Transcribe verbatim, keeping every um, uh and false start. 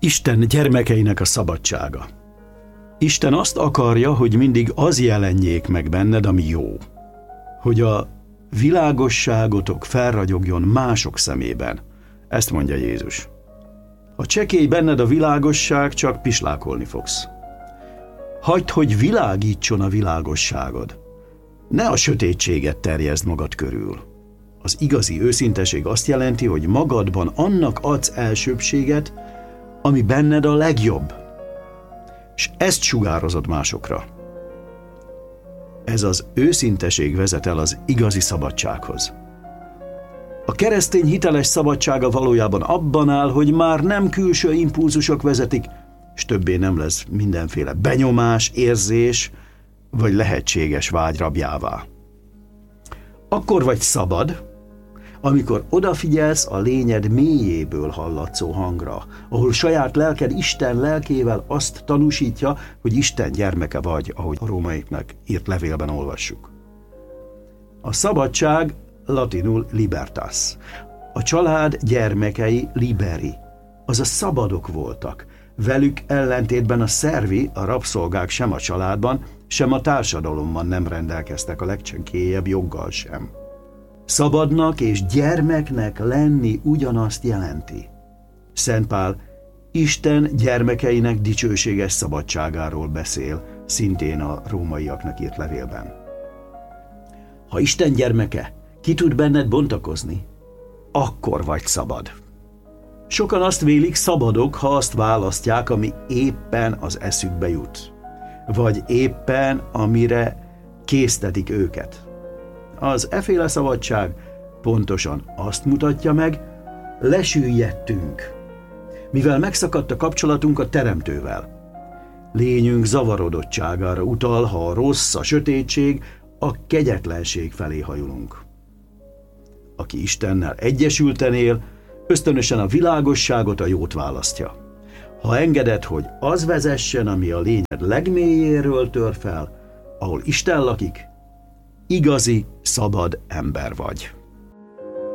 Isten gyermekeinek a szabadsága. Isten azt akarja, hogy mindig az jelenjék meg benned, ami jó. Hogy a világosságotok felragyogjon mások szemében. Ezt mondja Jézus. Ha csekély benned a világosság, csak pislákolni fogsz. Hagyd, hogy világítson a világosságod. Ne a sötétséget terjeszd magad körül. Az igazi őszinteség azt jelenti, hogy magadban annak adsz elsőbbséget, ami benned a legjobb. És ezt sugározod másokra. Ez az őszinteség vezet el az igazi szabadsághoz. A keresztény hiteles szabadsága valójában abban áll, hogy már nem külső impulzusok vezetik, és többé nem lesz mindenféle benyomás, érzés, vagy lehetséges vágy rabjává. Akkor vagy szabad, amikor odafigyelsz a lényed mélyéből hallatszó hangra, ahol saját lelked Isten lelkével azt tanúsítja, hogy Isten gyermeke vagy, ahogy a rómaiaknak írt levélben olvassuk. A szabadság latinul libertas. A család gyermekei liberi, azaz szabadok voltak. Velük ellentétben a szervi, a rabszolgák sem a családban, sem a társadalomban nem rendelkeztek a legcsenkélyebb joggal sem. Szabadnak és gyermeknek lenni ugyanazt jelenti. Szent Pál Isten gyermekeinek dicsőséges szabadságáról beszél, szintén a rómaiaknak írt levélben. Ha Isten gyermeke ki tud benned bontakozni, akkor vagy szabad. Sokan azt vélik, szabadok, ha azt választják, ami éppen az eszükbe jut, vagy éppen amire késztetik őket. Az eféle szabadság pontosan azt mutatja meg, lesüllyedtünk, mivel megszakadt a kapcsolatunk a Teremtővel. Lényünk zavarodottságára utal, ha a rossz, a sötétség, a kegyetlenség felé hajulunk. Aki Istennel egyesülten él, ösztönösen a világosságot, a jót választja. Ha engeded, hogy az vezessen, ami a lényed legmélyéről tör fel, ahol Isten lakik, igazi, szabad ember vagy.